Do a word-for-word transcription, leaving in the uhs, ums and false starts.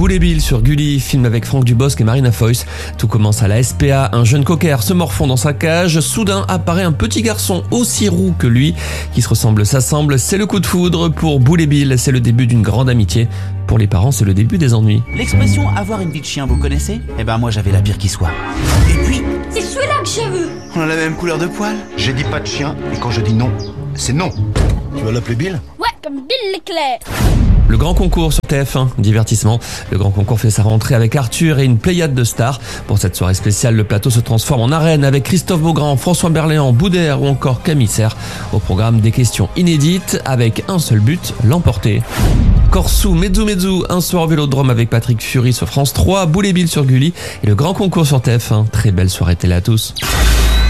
Boule et Bill sur Gulli, film avec Franck Dubosc et Marina Foïs. Tout commence à la S P A, un jeune cocker se morfond dans sa cage. Soudain apparaît un petit garçon aussi roux que lui, qui se ressemble s'assemble. C'est le coup de foudre pour Boule et Bill, c'est le début d'une grande amitié. Pour les parents, c'est le début des ennuis. L'expression avoir une vie de chien, vous connaissez ? Eh ben moi j'avais la pire qui soit. Et puis, c'est celui-là que j'ai vu. On a la même couleur de poil. J'ai dit pas de chien, et quand je dis non, c'est non. Tu vas l'appeler Bill ? Ouais, comme Bill l'éclair. Le grand concours sur T F un, divertissement. Le grand concours fait sa rentrée avec Arthur et une pléiade de stars. Pour cette soirée spéciale, le plateau se transforme en arène avec Christophe Beaugrand, François Berléand, Boudère ou encore Camille Serre. Au programme, des questions inédites avec un seul but, l'emporter. Corso Mezzu Mezzu, un soir au Vélodrome avec Patrick Fury sur France trois, Boule et Bill sur Gulli et le grand concours sur T F un. Très belle soirée télé à tous.